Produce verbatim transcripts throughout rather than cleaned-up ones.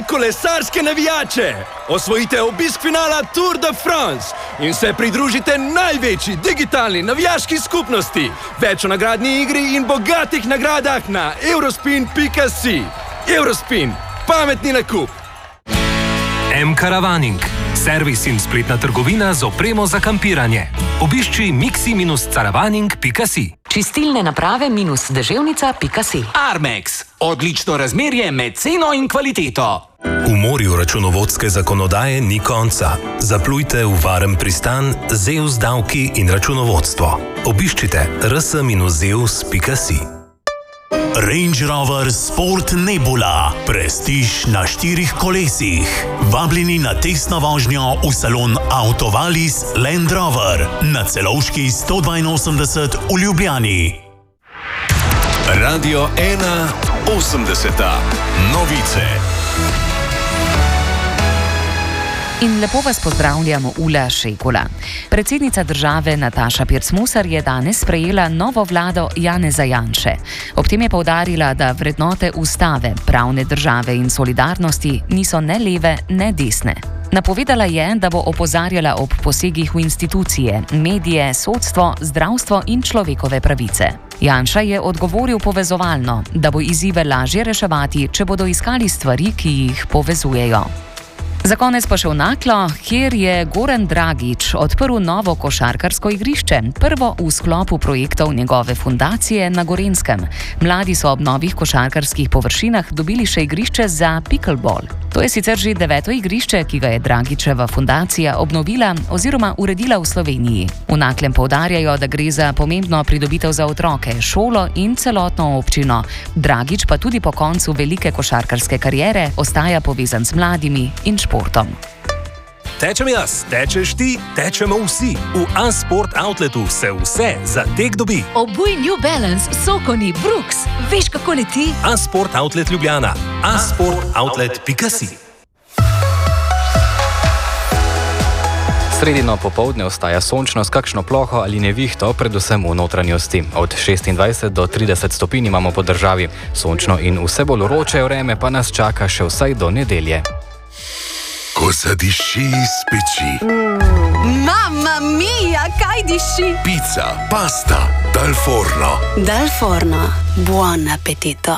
kolesarske navijače. Osvojite obisk finala Tour de France in se pridružite največji digitalni navijaški skupnosti. Več o nagradni igri in bogatih nagradah na eurospin pika si. Eurospin, pametni nakup. M-Caravaning, servis in spletna trgovina z opremo za kampiranje. Obišči mixi caravaning pika si. Čistilne naprave minus deževnica pika si. Armex, odlično razmerje med ceno in kvaliteto. V morju računovodske zakonodaje ni konca. Zaplujte v varen pristan Zeus davki in računovodstvo. Obiščite r s zeus pika si. Range Rover Sport Nebula. Prestiž na štirih kolesih. Vabljeni na testno vožnjo v salon Autovalis Land Rover na Celovški sto dvainosemdeset v Ljubljani. Radio ena osemdeseta. Novice. In lepo vas pozdravljamo, Ula Šekula. Predsednica države Nataša Pirc-Musar je danes sprejela novo vlado Janeza Janše. Ob tem je poudarila, da vrednote ustave, pravne države in solidarnosti niso ne leve, ne desne. Napovedala je, da bo opozarjala ob posegih v institucije, medije, sodstvo, zdravstvo in človekove pravice. Janša je odgovoril povezovalno, da bo izzive lažje reševati, če bodo iskali stvari, ki jih povezujejo. Za konec pa še v Naklo, kjer je Goran Dragič odprl novo košarkarsko igrišče, prvo v sklopu projektov njegove fundacije na Gorenjskem. Mladi so ob novih košarkarskih površinah dobili še igrišče za pickleball. To je sicer že deveto igrišče, ki ga je Dragičeva fundacija obnovila oziroma uredila v Sloveniji. V Naklem poudarjajo, da gre za pomembno pridobitev za otroke, šolo in celotno občino. Dragič pa tudi po koncu velike košarkarske kariere ostaja povezan z mladimi in športom. Tečem jaz, tečeš ti, tečemo vsi. V A-Sport Outletu se vse za tek dobi. Obuj New Balance, Sokoni, Brooks. Veš, kako leti? A-Sport Outlet Ljubljana. a sport outlet pika si. Sredino popoldne ostaja sončno s kakšno ploho ali nevihto, predvsem v notranjosti. Od šestindvajset do trideset stopinj imamo po državi. Sončno in vse bolj vroče vreme pa nas čaka še vsaj do nedelje. Ko zadiši iz peči. Mm, Mamma mia, kaj diši? Pica, pasta, dal forno. Dal forno, buon appetito.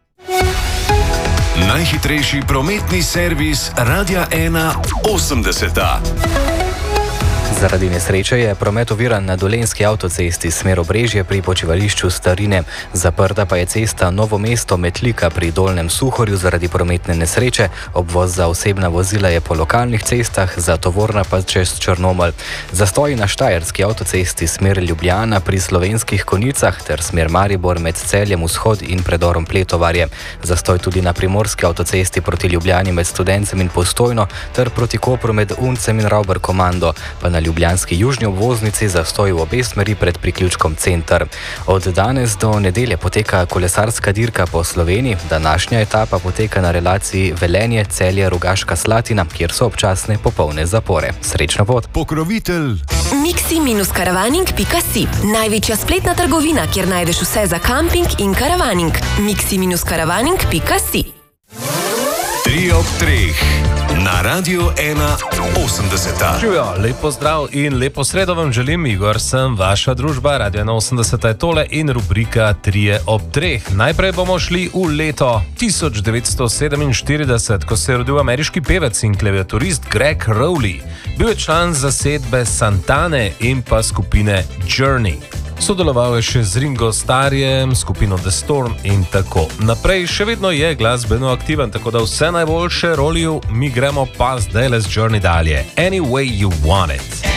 Najhitrejši prometni servis Radia ena osemdeseta. Zaradi nesreče je promet oviran na Dolenjski avtocesti smer Obrežje pri počivališču Starine. Zaprta pa je cesta Novo mesto Metlika pri Dolnjem Suhorju zaradi prometne nesreče. Obvoz za osebna vozila je po lokalnih cestah, za tovorna pa čez Črnomelj. Zastoji na Štajerski avtocesti smer Ljubljana pri Slovenskih Konjicah ter smer Maribor med Celjem Vzhod in predorom Pletovarje. Zastoj tudi na Primorski avtocesti proti Ljubljani med Studencem in Postojno ter proti Kopru med Uncem in Rauber Komando, pa na ljubljanski južni obvoznici zastoj v obe smeri pred priključkom Center. Od danes do nedelje poteka kolesarska dirka po Sloveniji. Današnja etapa poteka na relaciji Velenje, Celje, Rogaška Slatina, kjer so občasne popolne zapore. Srečno pot! Pokrovitelj mixi caravaning pika si. Največja spletna trgovina, kjer najdeš vse za kamping in karavaning. mixi caravaning pika si. Tri ob treh. Na Radio ena osemdeseta. Živijo, lep pozdrav in lepo sredo vam želim, Igor, sem vaša družba, Radio ena osemdeseta je tole in rubrika Trije ob treh. Najprej bomo šli v leto tisoč devetsto sedeminštirideset, ko se je rodil ameriški pevec in klaviaturist Greg Rowley. Bil je član zasedbe Santane in pa skupine Journey. Sodeloval je še z Ringo Starrjem, skupino The Storm in tako naprej. Še vedno je glasbeno aktiven, tako da vse najboljše Rowleyju mi gremo pa zdaj le z Journey dalje. Any way you want it.